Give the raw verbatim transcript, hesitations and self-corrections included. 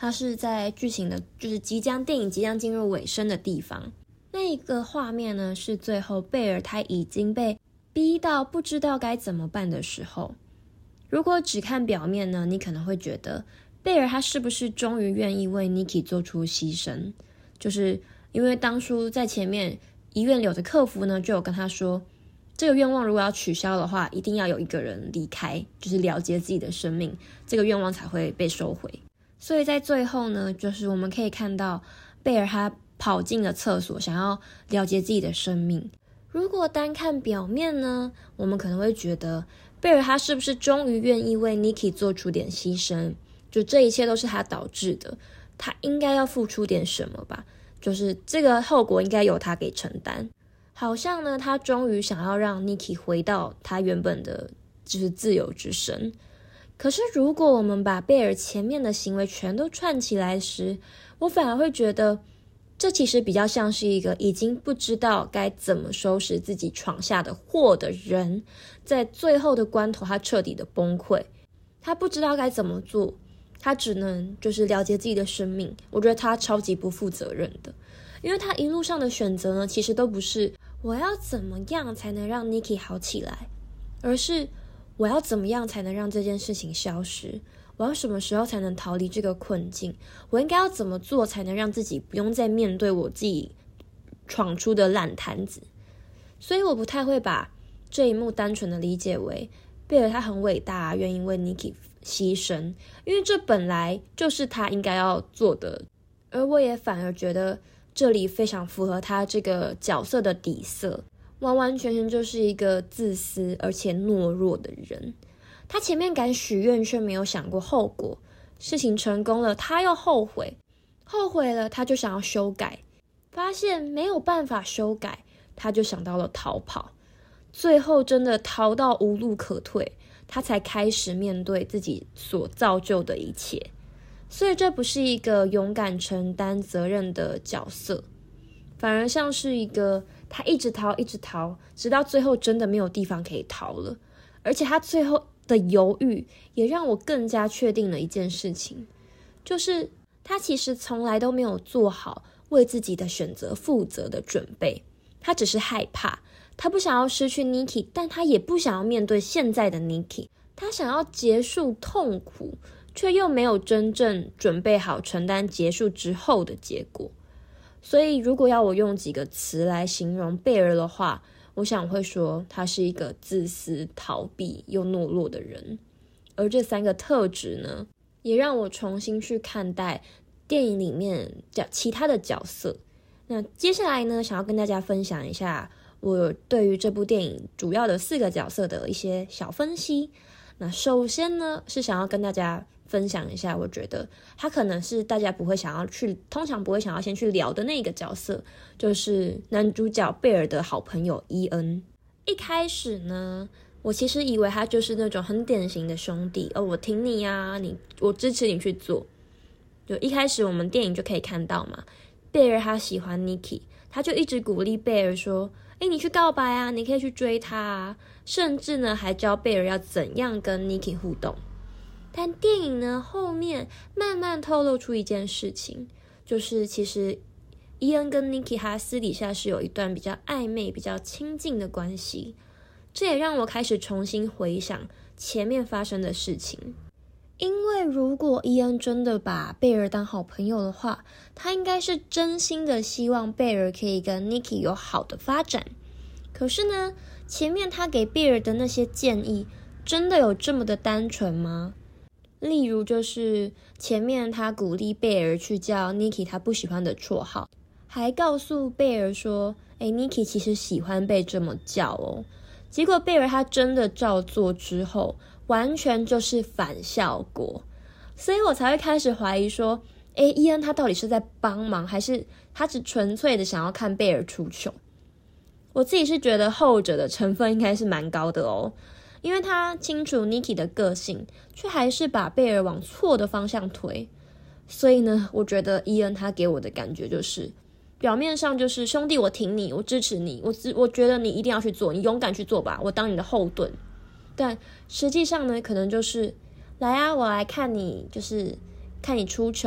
它是在剧情的就是即将电影即将进入尾声的地方。那个画面呢，是最后贝尔他已经被逼到不知道该怎么办的时候。如果只看表面呢，你可能会觉得贝尔他是不是终于愿意为 Nikki 做出牺牲，就是因为当初在前面医院里的客服呢就有跟他说，这个愿望如果要取消的话，一定要有一个人离开，就是了结自己的生命，这个愿望才会被收回。所以在最后呢，就是我们可以看到贝尔他跑进了厕所，想要了结自己的生命。如果单看表面呢，我们可能会觉得贝尔他是不是终于愿意为 Nikki 做出点牺牲，就这一切都是他导致的，他应该要付出点什么吧，就是这个后果应该由他给承担。好像呢，他终于想要让 Nikki 回到他原本的就是自由之身。可是如果我们把贝尔前面的行为全都串起来时，我反而会觉得这其实比较像是一个已经不知道该怎么收拾自己闯下的祸的人，在最后的关头他彻底的崩溃，他不知道该怎么做，他只能就是了结自己的生命。我觉得他超级不负责任的，因为他一路上的选择呢，其实都不是我要怎么样才能让 Nikki 好起来，而是我要怎么样才能让这件事情消失，我要什么时候才能逃离这个困境，我应该要怎么做才能让自己不用再面对我自己闯出的烂摊子。所以我不太会把这一幕单纯的理解为贝尔他很伟大，愿意为 Nikki 牺牲，因为这本来就是他应该要做的。而我也反而觉得这里非常符合他这个角色的底色，完完全全就是一个自私而且懦弱的人。他前面敢许愿却没有想过后果，事情成功了他又后悔，后悔了他就想要修改，发现没有办法修改，他就想到了逃跑，最后真的逃到无路可退，他才开始面对自己所造就的一切。所以这不是一个勇敢承担责任的角色，反而像是一个他一直逃一直逃，直到最后真的没有地方可以逃了。而且他最后的犹豫也让我更加确定了一件事情，就是他其实从来都没有做好为自己的选择负责的准备。他只是害怕，他不想要失去 Nikki， 但他也不想要面对现在的 Nikki， 他想要结束痛苦，却又没有真正准备好承担结束之后的结果。所以如果要我用几个词来形容贝尔的话，我想会说他是一个自私、逃避又懦弱的人。而这三个特质呢，也让我重新去看待电影里面其他的角色。那接下来呢，想要跟大家分享一下我对于这部电影主要的四个角色的一些小分析。那首先呢，是想要跟大家分享一下，我觉得他可能是大家不会想要去，通常不会想要先去聊的那个角色，就是男主角贝尔的好朋友伊恩。一开始呢，我其实以为他就是那种很典型的兄弟，哦，我挺你啊，你我支持你去做。就一开始我们电影就可以看到嘛，贝尔他喜欢 Nikki， 他就一直鼓励贝尔说，诶，你去告白啊，你可以去追他啊，甚至呢还教贝尔要怎样跟 Nikki 互动。但电影呢后面慢慢透露出一件事情，就是其实伊恩跟 Nikki 他私底下是有一段比较暧昧比较亲近的关系。这也让我开始重新回想前面发生的事情，因为如果伊恩真的把贝尔当好朋友的话，他应该是真心的希望贝尔可以跟 Nikki 有好的发展。可是呢，前面他给贝尔的那些建议真的有这么的单纯吗？例如就是前面他鼓励贝尔去叫 Nikki 他不喜欢的绰号，还告诉贝尔说，诶 Nikki 其实喜欢被这么叫哦。结果贝尔他真的照做之后，完全就是反效果。所以我才会开始怀疑说，诶伊恩他到底是在帮忙，还是他只纯粹的想要看贝尔出糗？我自己是觉得后者的成分应该是蛮高的哦，因为他清楚 Nikki 的个性，却还是把贝尔往错的方向推。所以呢，我觉得伊恩他给我的感觉就是，表面上就是兄弟我挺你，我支持你，我我觉得你一定要去做，你勇敢去做吧，我当你的后盾。但实际上呢，可能就是来啊，我来看你，就是看你出糗